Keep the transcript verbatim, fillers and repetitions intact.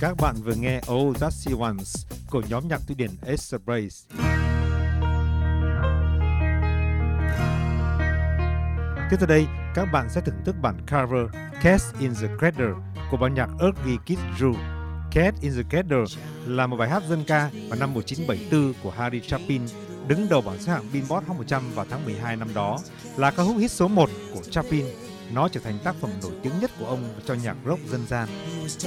Các bạn vừa nghe Oh That She Wants của nhóm nhạc Thụy Điển Ace of Base. Tiếp theo đây, các bạn sẽ thưởng thức bản cover Cats in the Cradle của ban nhạc Earthy Kitt Drew. Cats in the Cradle là một bài hát dân ca vào năm một nghìn chín trăm bảy mươi tư của Harry Chapin, đứng đầu bảng xếp hạng Billboard Hot một trăm vào tháng mười hai năm đó, là ca khúc hit số một của Chapin. Nó trở thành tác phẩm nổi tiếng nhất của ông cho nhạc rock dân gian.